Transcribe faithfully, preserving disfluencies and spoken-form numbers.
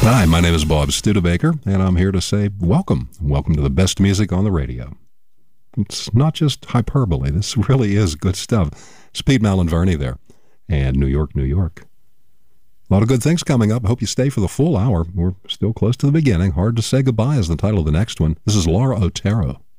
Hi, my name is Bob Studebaker, and I'm here to say welcome. Welcome to the best music on the radio. It's not just hyperbole. This really is good stuff. It's Pete Malinverni there, and New York, New York. A lot of good things coming up. I hope you stay for the full hour. We're still close to the beginning. Hard to Say Goodbye is the title of the next one. This is Laura Otero.